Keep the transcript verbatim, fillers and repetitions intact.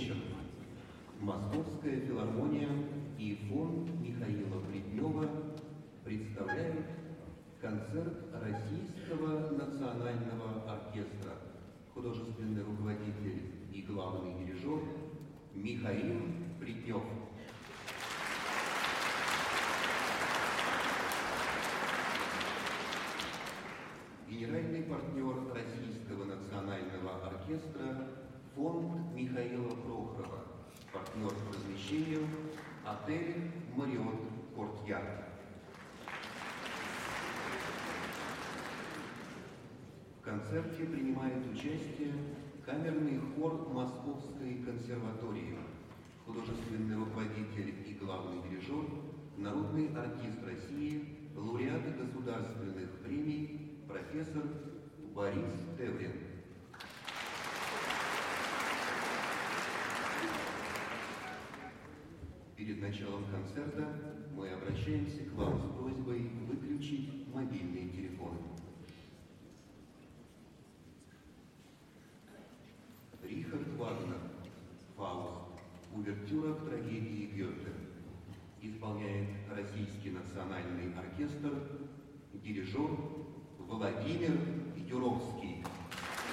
вечер. Московская филармония и фонд Михаила Плетнева представляют концерт Российского национального оркестра, художественный руководитель и главный дирижер Михаил Плетнев. Генеральный партнер Российского национального оркестра фонд Михаила Прохорова, партнер по размещению отель Мариот Кортьярд. В концерте принимает участие камерный хор Московской консерватории, художественный руководитель и главный дирижер, народный артист России, лауреат государственных премий, профессор Борис Теврин. Перед началом концерта мы обращаемся к вам с просьбой выключить мобильные телефоны. Рихард Вагнер, «Фауст», увертюра к трагедии Гёте. Исполняет Российский национальный оркестр, дирижер Владимир Юровский.